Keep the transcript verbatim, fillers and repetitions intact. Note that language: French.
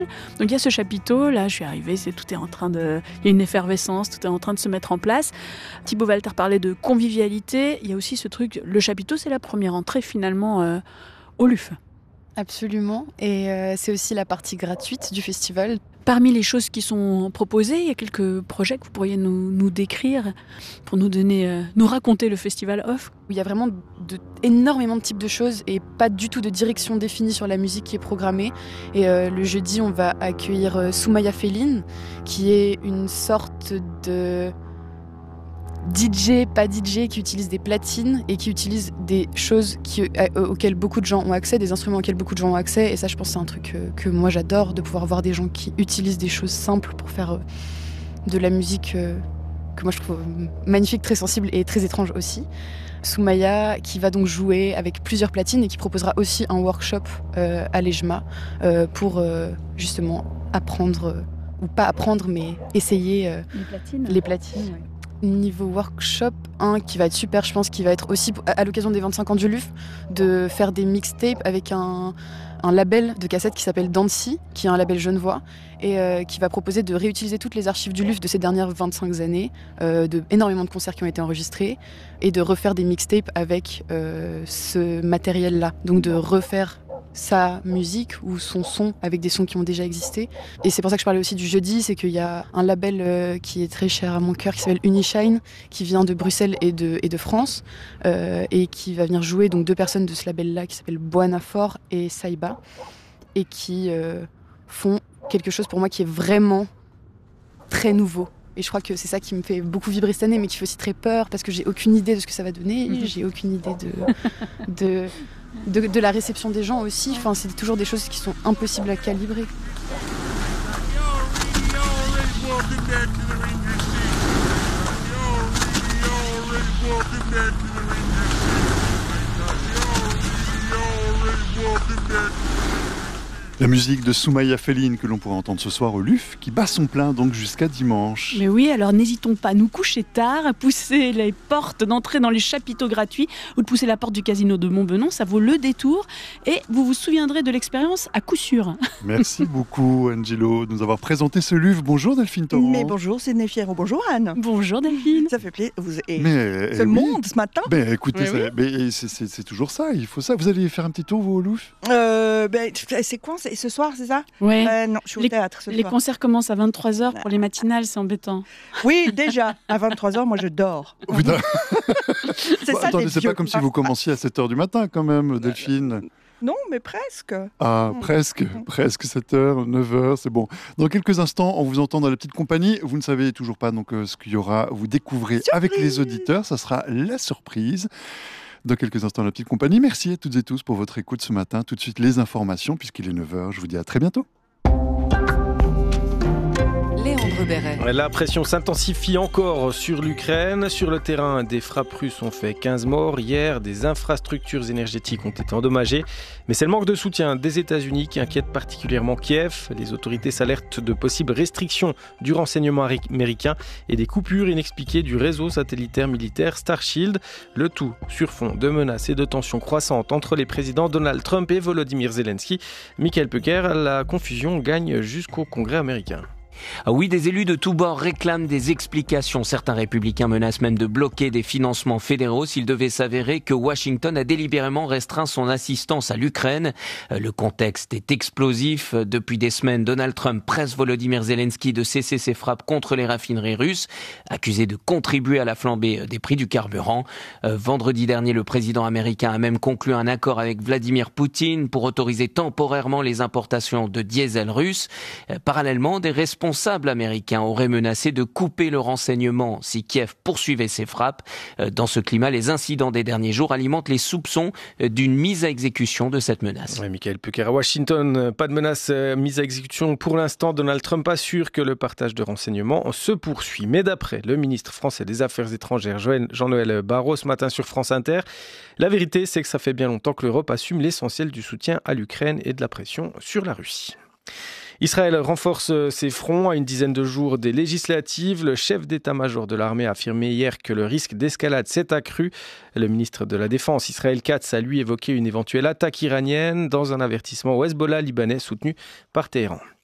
Donc il y a ce chapiteau, là je suis arrivée, c'est, tout est en train de... Il y a une effervescence, tout est en train de se mettre en place. Thibaut Walter parlait de convivialité, il y a aussi ce truc, le chapiteau c'est la première entrée finalement euh, au L U F. Absolument, et euh, c'est aussi la partie gratuite du festival. Parmi les choses qui sont proposées, il y a quelques projets que vous pourriez nous, nous décrire pour nous donner, euh, nous raconter le festival Off. Il y a vraiment de, énormément de types de choses et pas du tout de direction définie sur la musique qui est programmée. Et euh, le jeudi, on va accueillir euh, Soumaya Feline, qui est une sorte de D J, pas D J, qui utilise des platines et qui utilise des choses qui, euh, auxquelles beaucoup de gens ont accès, des instruments auxquels beaucoup de gens ont accès. Et ça, je pense que c'est un truc euh, que moi j'adore, de pouvoir voir des gens qui utilisent des choses simples pour faire euh, de la musique euh, que moi je trouve magnifique, très sensible et très étrange aussi. Soumaya qui va donc jouer avec plusieurs platines et qui proposera aussi un workshop euh, à l'E J M A euh, pour euh, justement apprendre, euh, ou pas apprendre, mais essayer euh, Les platines. les platines. Ouais. Niveau workshop, un qui va être super, je pense, qui va être aussi à l'occasion des vingt-cinq ans du L U F, de faire des mixtapes avec un, un label de cassettes qui s'appelle Dancy, qui est un label genevois, et euh, qui va proposer de réutiliser toutes les archives du L U F de ces dernières vingt-cinq années, euh, de énormément de concerts qui ont été enregistrés, et de refaire des mixtapes avec euh, ce matériel-là. Donc de refaire sa musique ou son son avec des sons qui ont déjà existé. Et c'est pour ça que je parlais aussi du jeudi, c'est qu'il y a un label euh, qui est très cher à mon cœur qui s'appelle Unishine, qui vient de Bruxelles et de, et de France, euh, et qui va venir jouer donc deux personnes de ce label-là qui s'appellent Boanafor et Saiba, et qui euh, font quelque chose pour moi qui est vraiment très nouveau. Et je crois que c'est ça qui me fait beaucoup vibrer cette année, mais qui fait aussi très peur, parce que j'ai aucune idée de ce que ça va donner, mmh. j'ai aucune idée de... de De, de la réception des gens aussi, enfin, c'est toujours des choses qui sont impossibles à calibrer. La musique de Soumaya Feline que l'on pourra entendre ce soir au L U F, qui bat son plein donc jusqu'à dimanche. Mais oui, alors n'hésitons pas à nous coucher tard, à pousser les portes d'entrée dans les chapiteaux gratuits ou de pousser la porte du casino de Montbenon, ça vaut le détour et vous vous souviendrez de l'expérience à coup sûr. Merci beaucoup Angelo de nous avoir présenté ce L U F. Bonjour Delphine Torrent. Mais bonjour Sidney Fierro, bonjour Anne. Bonjour Delphine. Ça fait plaisir. Vous et mais, ce oui. monde ce matin. Ben écoutez, mais ça, oui. mais c'est, c'est, c'est toujours ça, il faut ça. Vous allez faire un petit tour vous au L U F euh, ben, C'est quoi c'est ce soir, c'est ça? Ouais. Euh, non, je suis au les, théâtre ce Les soir. concerts commencent à vingt-trois heures pour les matinales, c'est embêtant. Oui, déjà, à vingt-trois heures, moi je dors. Vous da... C'est bon, ça, attendez, des c'est vieux. pas comme si vous commenciez à sept heures du matin quand même, Delphine. Non, mais presque. Ah, presque, presque sept heures, neuf heures, c'est bon. Dans quelques instants, on vous entend dans la petite compagnie. Vous ne savez toujours pas donc euh, ce qu'il y aura. Vous découvrez surprise avec les auditeurs. Ça sera la surprise. Dans quelques instants, la petite compagnie. Merci à toutes et tous pour votre écoute ce matin. Tout de suite, les informations, puisqu'il est neuf heures. Je vous dis à très bientôt. La pression s'intensifie encore sur l'Ukraine. Sur le terrain, des frappes russes ont fait quinze morts. Hier, des infrastructures énergétiques ont été endommagées. Mais c'est le manque de soutien des États-Unis qui inquiète particulièrement Kiev. Les autorités s'alertent de possibles restrictions du renseignement américain et des coupures inexpliquées du réseau satellitaire militaire Starshield. Le tout sur fond de menaces et de tensions croissantes entre les présidents Donald Trump et Volodymyr Zelensky. Michael Pecker, la confusion gagne jusqu'au Congrès américain. Ah oui, des élus de tous bords réclament des explications. Certains républicains menacent même de bloquer des financements fédéraux s'il devait s'avérer que Washington a délibérément restreint son assistance à l'Ukraine. Le contexte est explosif. Depuis des semaines, Donald Trump presse Volodymyr Zelensky de cesser ses frappes contre les raffineries russes, accusé de contribuer à la flambée des prix du carburant. Vendredi dernier, le président américain a même conclu un accord avec Vladimir Poutine pour autoriser temporairement les importations de diesel russe. Parallèlement, des responsables responsables américains auraient menacé de couper le renseignement si Kiev poursuivait ses frappes. Dans ce climat, les incidents des derniers jours alimentent les soupçons d'une mise à exécution de cette menace. Oui, Michael Pecker à Washington, pas de menace mise à exécution pour l'instant. Donald Trump assure que le partage de renseignements se poursuit. Mais d'après le ministre français des Affaires étrangères, Jean-Noël Barrot, ce matin sur France Inter, la vérité, c'est que ça fait bien longtemps que l'Europe assume l'essentiel du soutien à l'Ukraine et de la pression sur la Russie. Israël renforce ses fronts à une dizaine de jours des législatives. Le chef d'état-major de l'armée a affirmé hier que le risque d'escalade s'est accru. Le ministre de la Défense, Israël Katz, a lui évoqué une éventuelle attaque iranienne dans un avertissement au Hezbollah libanais soutenu par Téhéran.